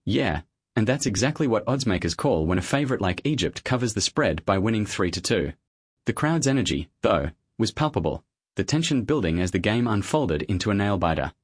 Yeah, and that's exactly what oddsmakers call when a favourite like Egypt covers the spread by winning 3-2. The crowd's energy, though, was palpable, the tension building as the game unfolded into a nail-biter.